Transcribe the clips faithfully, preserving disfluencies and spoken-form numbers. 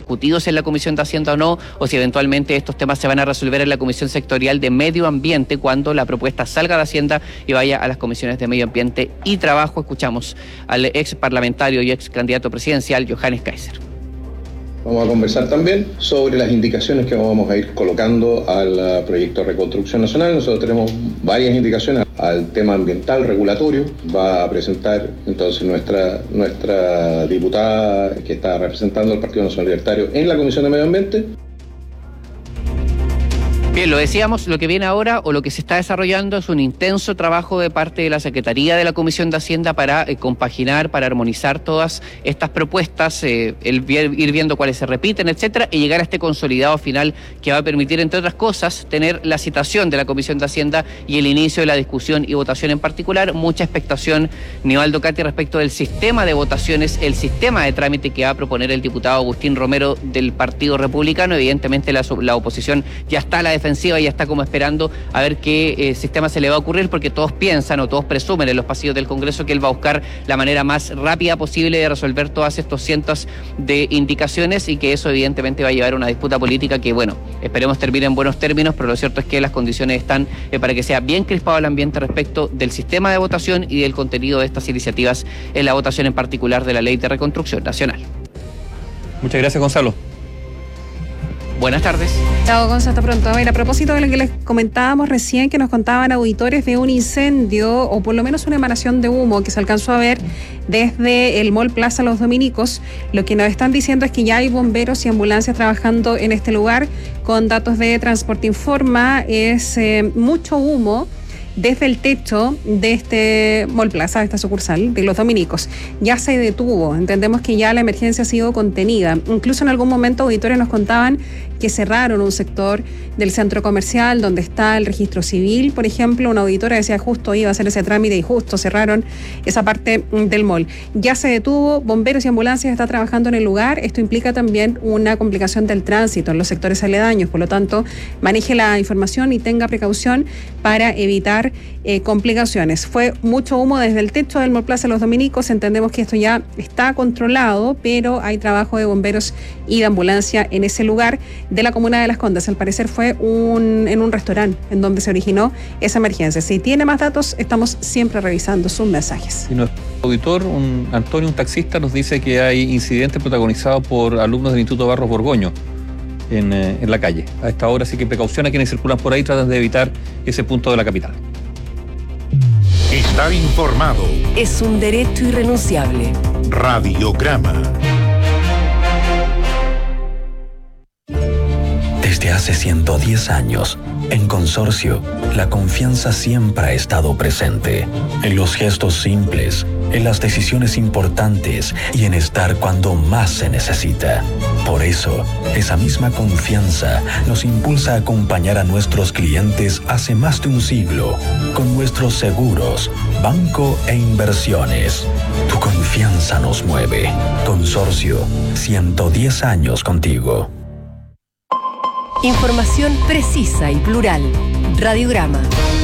discutidos en la Comisión de Hacienda o no, o si eventualmente estos temas se van a resolver en la Comisión Sectorial de Medio Ambiente cuando la propuesta salga de Hacienda y vaya a las comisiones de Medio Ambiente y Trabajo. Escuchamos al ex parlamentario y ex candidato presidencial Johannes Kaiser. Vamos a conversar también sobre las indicaciones que vamos a ir colocando al proyecto de reconstrucción nacional. Nosotros tenemos varias indicaciones al tema ambiental, regulatorio. Va a presentar entonces nuestra, nuestra diputada que está representando al Partido Nacional Libertario en la Comisión de Medio Ambiente. Bien, lo decíamos, lo que viene ahora o lo que se está desarrollando es un intenso trabajo de parte de la Secretaría de la Comisión de Hacienda para eh, compaginar, para armonizar todas estas propuestas, eh, el, ir viendo cuáles se repiten, etcétera, y llegar a este consolidado final que va a permitir, entre otras cosas, tener la citación de la Comisión de Hacienda y el inicio de la discusión y votación en particular. Mucha expectación, Nivaldo Cati, respecto del sistema de votaciones, el sistema de trámite que va a proponer el diputado Agustín Romero del Partido Republicano. Evidentemente la, la oposición ya está a la defensiva, ya está como esperando a ver qué eh, sistema se le va a ocurrir, porque todos piensan o todos presumen en los pasillos del Congreso que él va a buscar la manera más rápida posible de resolver todas estos cientos de indicaciones y que eso evidentemente va a llevar a una disputa política que, bueno, esperemos termine en buenos términos, pero lo cierto es que las condiciones están eh, para que sea bien crispado el ambiente respecto del sistema de votación y del contenido de estas iniciativas en la votación en particular de la Ley de Reconstrucción Nacional. Muchas gracias, Gonzalo. Buenas tardes. Chao, Gonzalo, hasta pronto. A ver, a propósito de lo que les comentábamos recién, que nos contaban auditores de un incendio, o por lo menos una emanación de humo que se alcanzó a ver desde el Mall Plaza Los Dominicos, lo que nos están diciendo es que ya hay bomberos y ambulancias trabajando en este lugar. Con datos de Transporte Informa, es eh, mucho humo desde el techo de este Mall Plaza, de esta sucursal de Los Dominicos. Ya se detuvo, entendemos que ya la emergencia ha sido contenida. Incluso en algún momento auditores nos contaban que cerraron un sector del centro comercial donde está el registro civil, por ejemplo. Una auditora decía justo iba a hacer ese trámite y justo cerraron esa parte del mall. Ya se detuvo, bomberos y ambulancias están trabajando en el lugar. Esto implica también una complicación del tránsito en los sectores aledaños, por lo tanto, maneje la información y tenga precaución para evitar eh, complicaciones. Fue mucho humo desde el techo del Mall Plaza Los Dominicos. Entendemos que esto ya está controlado, pero hay trabajo de bomberos y de ambulancia en ese lugar de la comuna de Las Condes. Al parecer fue un, en un restaurante en donde se originó esa emergencia. Si tiene más datos, estamos siempre revisando sus mensajes. Y nuestro auditor, un, Antonio, un taxista, nos dice que hay incidentes protagonizados por alumnos del Instituto Barros Borgoño en, eh, en la calle. A esta hora, así que precaución a quienes circulan por ahí, tratan de evitar ese punto de la capital. Estar informado es un derecho irrenunciable. Radiograma. Desde hace ciento diez años, en Consorcio, la confianza siempre ha estado presente. En los gestos simples, en las decisiones importantes y en estar cuando más se necesita. Por eso, esa misma confianza nos impulsa a acompañar a nuestros clientes hace más de un siglo, con nuestros seguros, banco e inversiones. Tu confianza nos mueve. Consorcio, ciento diez años contigo. Información precisa y plural. Radiograma.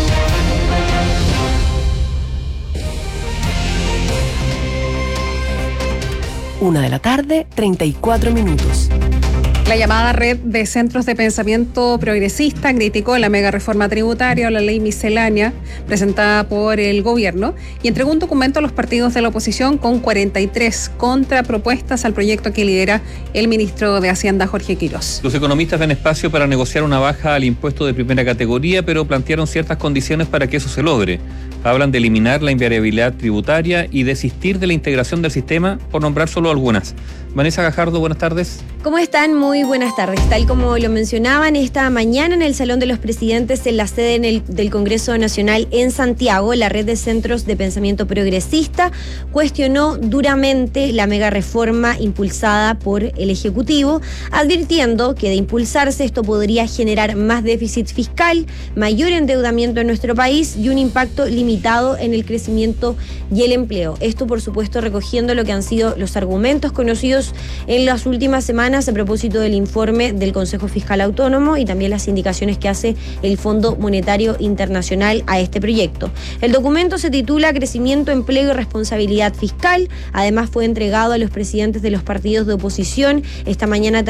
Una de la tarde, treinta y cuatro minutos. La llamada Red de Centros de Pensamiento Progresista criticó la mega reforma tributaria o la ley miscelánea presentada por el gobierno y entregó un documento a los partidos de la oposición con cuarenta y tres contrapropuestas al proyecto que lidera el ministro de Hacienda, Jorge Quirós. Los economistas ven espacio para negociar una baja al impuesto de primera categoría, pero plantearon ciertas condiciones para que eso se logre. Hablan de eliminar la invariabilidad tributaria y desistir de la integración del sistema, por nombrar solo algunas. Vanessa Gajardo, buenas tardes. ¿Cómo están? Muy buenas tardes. Tal como lo mencionaban, esta mañana en el Salón de los Presidentes, en la sede en el, del Congreso Nacional en Santiago, la Red de Centros de Pensamiento Progresista cuestionó duramente la mega reforma impulsada por el Ejecutivo, advirtiendo que de impulsarse esto podría generar más déficit fiscal, mayor endeudamiento en nuestro país y un impacto limitado en el crecimiento y el empleo. Esto, por supuesto, recogiendo lo que han sido los argumentos conocidos en las últimas semanas a propósito del informe del Consejo Fiscal Autónomo y también las indicaciones que hace el Fondo Monetario Internacional a este proyecto. El documento se titula Crecimiento, Empleo y Responsabilidad Fiscal. Además, fue entregado a los presidentes de los partidos de oposición esta mañana.